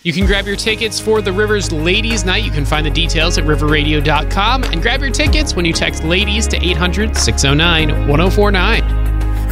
You can grab your tickets for the Rivers Ladies Night. You can find the details at riverradio.com and grab your tickets when you text LADIES to 800-609-1049.